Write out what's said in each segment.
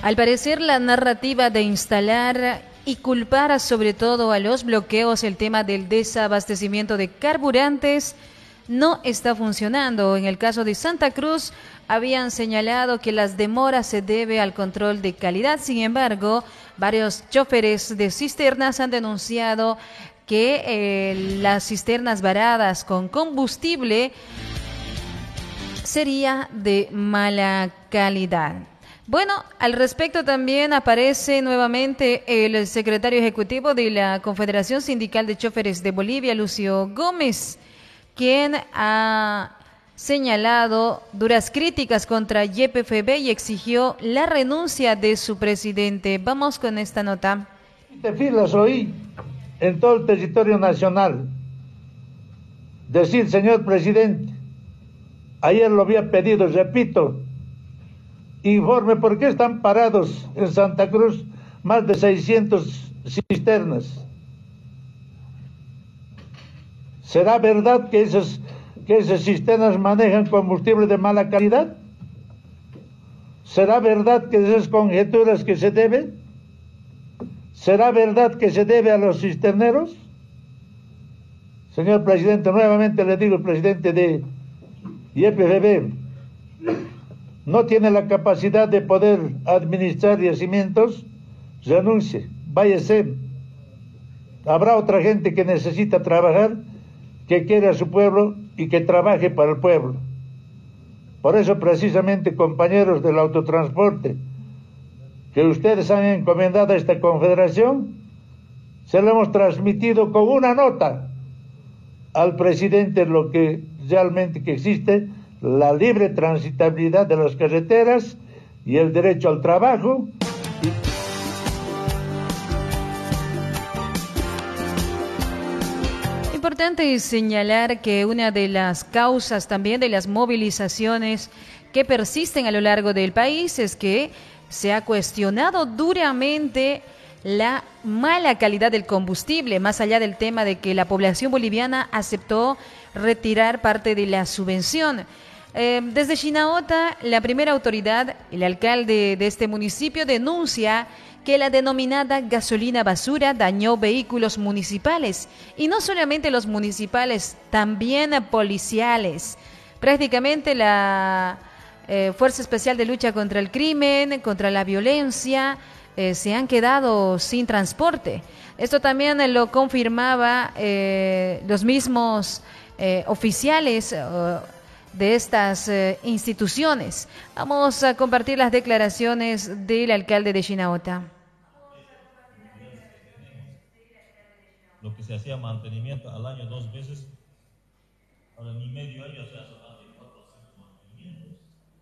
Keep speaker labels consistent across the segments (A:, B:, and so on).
A: Al parecer, la narrativa de instalar y culpar sobre todo a los bloqueos el tema del desabastecimiento de carburantes no está funcionando. En el caso de Santa Cruz, habían señalado que las demoras se debe al control de calidad. Sin embargo, varios choferes de cisternas han denunciado que las cisternas varadas con combustible sería de mala calidad. Bueno, al respecto también aparece nuevamente el secretario ejecutivo de la Confederación Sindical de Choferes de Bolivia, Lucio Gómez, quien ha señalado duras críticas contra YPFB y exigió la renuncia de su presidente. Vamos con esta nota.
B: De filas oí en todo el territorio nacional decir, señor presidente, ayer lo había pedido, repito, informe por qué están parados en Santa Cruz más de 600 cisternas. ¿Será verdad que esas cisternas manejan combustible de mala calidad? ¿Será verdad que esas conjeturas que se deben? ¿Será verdad que se debe a los cisterneros? Señor presidente, nuevamente le digo, el presidente de YPFB no tiene la capacidad de poder administrar yacimientos, renuncie, váyase. Habrá otra gente que necesita trabajar, que quiere a su pueblo y que trabaje para el pueblo. Por eso, precisamente, compañeros del autotransporte, que ustedes han encomendado a esta confederación, se lo hemos transmitido con una nota al presidente lo que realmente que existe, la libre transitabilidad de las carreteras y el derecho al trabajo.
A: Importante señalar que una de las causas también de las movilizaciones que persisten a lo largo del país es que se ha cuestionado duramente la mala calidad del combustible, más allá del tema de que la población boliviana aceptó retirar parte de la subvención. Desde Chinaota, la primera autoridad, el alcalde de este municipio, denuncia que la denominada gasolina basura dañó vehículos municipales, y no solamente los municipales, también policiales. Prácticamente la Fuerza Especial de Lucha contra el Crimen, contra la Violencia, se han quedado sin transporte. Esto también lo confirmaba los mismos oficiales de estas instituciones. Vamos a compartir las declaraciones del alcalde de Chinaota.
C: Lo que se hacía mantenimiento al año 2 veces, ahora ni medio año se hace más de 4 o 5 mantenimientos.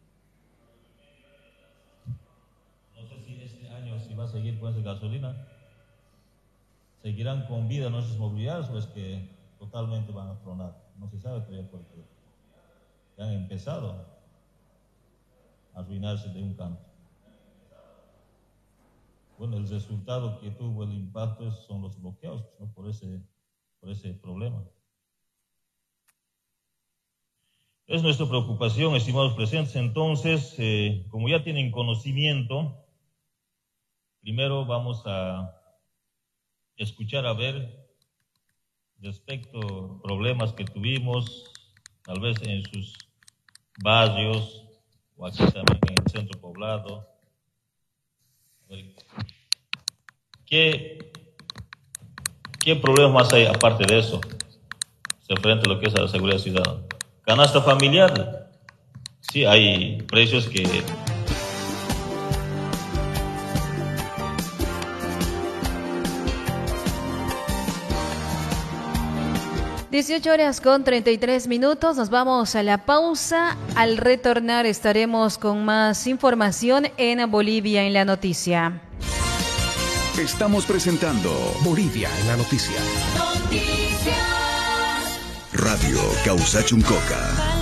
C: No sé si este año, si va a seguir con esa gasolina, seguirán con vida nuestras movilidades o es que totalmente van a tronar. No se sabe todavía porque ya han empezado a arruinarse de un canto. Bueno, el resultado que tuvo el impacto son los bloqueos, ¿no? por ese problema. Es nuestra preocupación, estimados presentes. Entonces, como ya tienen conocimiento, primero vamos a escuchar a ver respecto a problemas que tuvimos, tal vez en sus barrios o aquí también en el centro poblado. ¿Qué problemas más hay aparte de eso? Referente a lo que es a la seguridad ciudadana. Canasta familiar. Sí, hay precios que...
A: 18:33. Nos vamos a la pausa. Al retornar estaremos con más información en Bolivia en la Noticia.
D: Estamos presentando Bolivia en la Noticia.
E: Radio Causa Chuncoca.